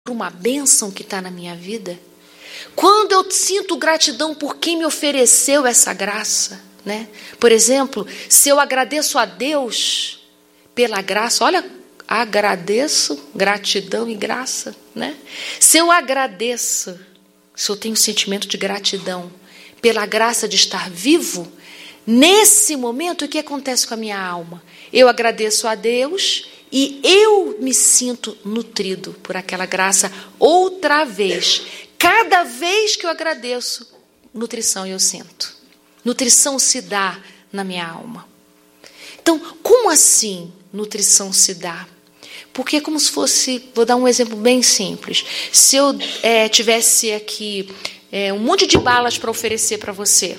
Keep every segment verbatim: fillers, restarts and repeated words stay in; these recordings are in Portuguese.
uma bênção que está na minha vida, quando eu sinto gratidão por quem me ofereceu essa graça, né? Por exemplo, se eu agradeço a Deus pela graça, olha, agradeço, gratidão e graça, né? Se eu agradeço, se eu tenho sentimento de gratidão pela graça de estar vivo, nesse momento, o que acontece com a minha alma? Eu agradeço a Deus e eu me sinto nutrido por aquela graça outra vez. Cada vez que eu agradeço, nutrição eu sinto. Nutrição se dá na minha alma. Então, como assim nutrição se dá? Porque é como se fosse, vou dar um exemplo bem simples. Se eu é, tivesse aqui é, um monte de balas para oferecer para você,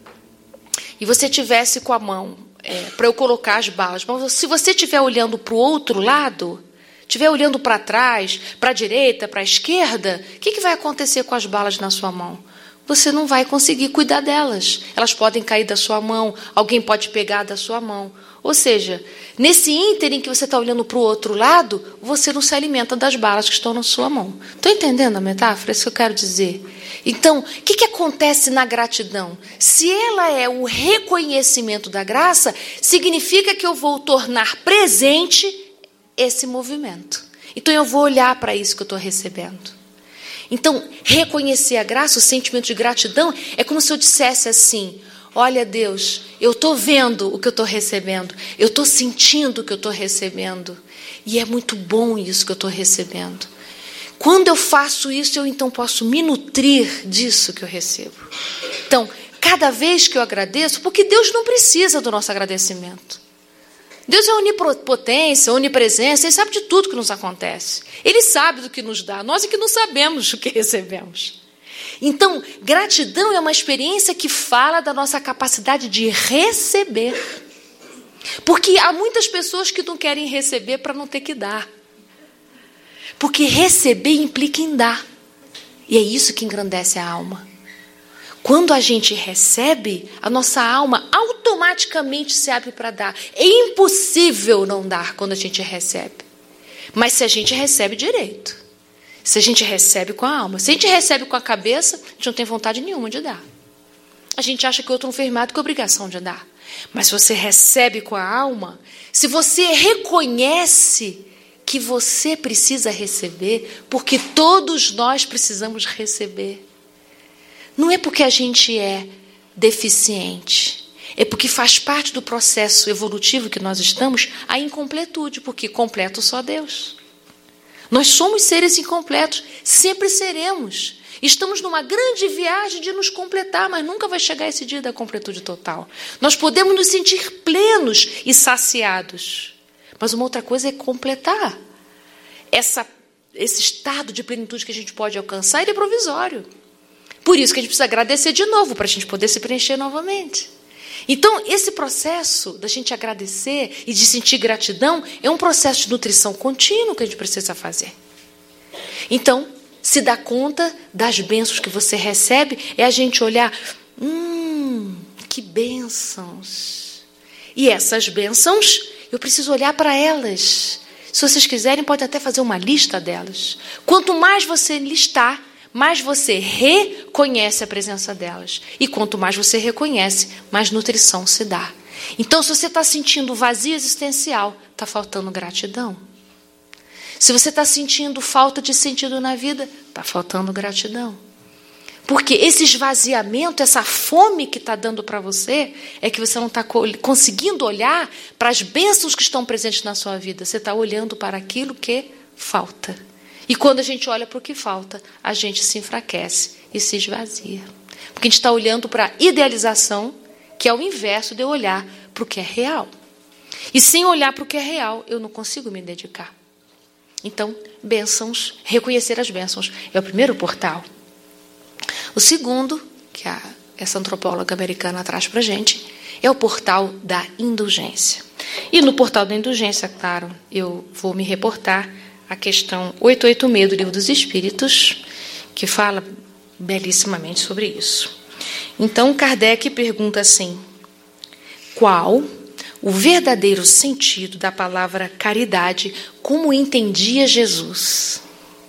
e você tivesse com a mão é, para eu colocar as balas, mas se você estiver olhando para o outro lado, estiver olhando para trás, para a direita, para a esquerda, o que, que vai acontecer com as balas na sua mão? Você não vai conseguir cuidar delas. Elas podem cair da sua mão, alguém pode pegar da sua mão. Ou seja, nesse ínterim que você está olhando para o outro lado, você não se alimenta das balas que estão na sua mão. Estão entendendo a metáfora? É isso que eu quero dizer. Então, o que, que acontece na gratidão? Se ela é o reconhecimento da graça, significa que eu vou tornar presente esse movimento. Então, eu vou olhar para isso que eu estou recebendo. Então, reconhecer a graça, o sentimento de gratidão, é como se eu dissesse assim: olha, Deus, eu estou vendo o que eu estou recebendo, eu estou sentindo o que eu estou recebendo, e é muito bom isso que eu estou recebendo. Quando eu faço isso, eu então posso me nutrir disso que eu recebo. Então, cada vez que eu agradeço, porque Deus não precisa do nosso agradecimento. Deus é onipotência, onipresença, Ele sabe de tudo que nos acontece. Ele sabe do que nos dá, nós é que não sabemos o que recebemos. Então, gratidão é uma experiência que fala da nossa capacidade de receber. Porque há muitas pessoas que não querem receber para não ter que dar. Porque receber implica em dar. E é isso que engrandece a alma. Quando a gente recebe, a nossa alma automaticamente se abre para dar. É impossível não dar quando a gente recebe. Mas se a gente recebe direito. Se a gente recebe com a alma. Se a gente recebe com a cabeça, a gente não tem vontade nenhuma de dar. A gente acha que o outro não fez mais do que a obrigação de dar. Mas se você recebe com a alma, se você reconhece que você precisa receber, porque todos nós precisamos receber. Não é porque a gente é deficiente, é porque faz parte do processo evolutivo que nós estamos a incompletude, porque completo só Deus. Nós somos seres incompletos, sempre seremos. Estamos numa grande viagem de nos completar, mas nunca vai chegar esse dia da completude total. Nós podemos nos sentir plenos e saciados, mas uma outra coisa é completar. Essa, esse estado de plenitude que a gente pode alcançar, ele é provisório. Por isso que a gente precisa agradecer de novo, para a gente poder se preencher novamente. Então, esse processo da gente agradecer e de sentir gratidão é um processo de nutrição contínua que a gente precisa fazer. Então, se dar conta das bênçãos que você recebe é a gente olhar, hum, que bênçãos. E essas bênçãos, eu preciso olhar para elas. Se vocês quiserem, pode até fazer uma lista delas. Quanto mais você listar, mais você reconhece a presença delas. E quanto mais você reconhece, mais nutrição se dá. Então, se você está sentindo vazio existencial, está faltando gratidão. Se você está sentindo falta de sentido na vida, está faltando gratidão. Porque esse esvaziamento, essa fome que está dando para você, é que você não está conseguindo olhar para as bênçãos que estão presentes na sua vida. Você está olhando para aquilo que falta. E quando a gente olha para o que falta, a gente se enfraquece e se esvazia. Porque a gente está olhando para a idealização, que é o inverso de eu olhar para o que é real. E sem olhar para o que é real, eu não consigo me dedicar. Então, bênçãos, reconhecer as bênçãos, é o primeiro portal. O segundo, que a, essa antropóloga americana traz para a gente, é o portal da indulgência. E no portal da indulgência, claro, eu vou me reportar a questão oitocentos e oitenta e seis do Livro dos Espíritos, que fala belíssimamente sobre isso. Então, Kardec pergunta assim: qual o verdadeiro sentido da palavra caridade, como entendia Jesus?